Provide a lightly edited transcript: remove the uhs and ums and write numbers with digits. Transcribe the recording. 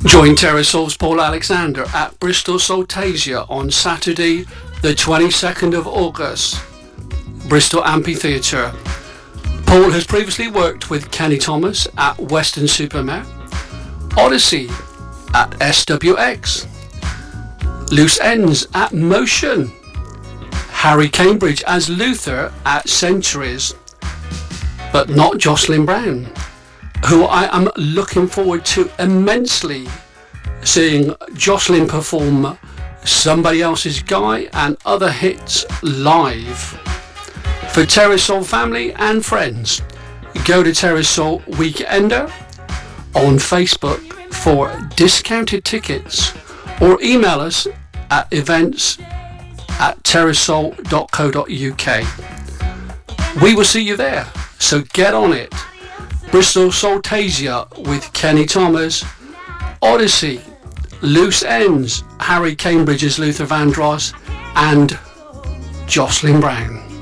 Join Terrasol's Paul Alexander at Bristol Soltasia on Saturday the 22nd of August, Bristol Amphitheatre. Paul has previously worked with Kenny Thomas at Western Supermare, Odyssey at SWX, Loose Ends at Motion, Harry Cambridge as Luther at Centuries, but not Jocelyn Brown, who I am looking forward to immensely seeing Jocelyn perform Somebody Else's Guy and other hits live. For Terrasol family and friends, go to Terrasol Weekender on Facebook for discounted tickets or email us at events@terrasol.co.uk. We will see you there, so get on it. Bristol Soltasia with Kenny Thomas, Odyssey, Loose Ends, Harry Cambridge as Luther Vandross, and Jocelyn Brown.